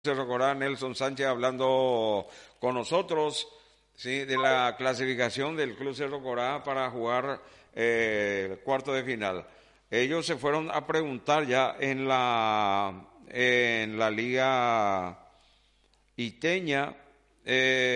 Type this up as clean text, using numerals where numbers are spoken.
Cerro Corá, Nelson Sánchez, hablando con nosotros, sí, de la clasificación del Club Cerro Corá para jugar el cuarto de final. Ellos se fueron a preguntar ya en la liga iteña,